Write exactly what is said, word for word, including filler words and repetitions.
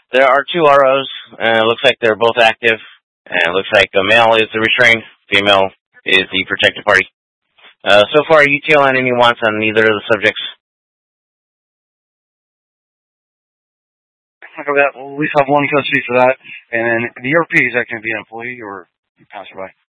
There are two R Os, and it looks like they're both active, and it looks like the male is the restrained, female is the protected party. Uh, so far, you tail on any wants on neither of the subjects? Okay, that, we'll at least have one custody for that. And then the E R P, is that going to be an employee or passerby?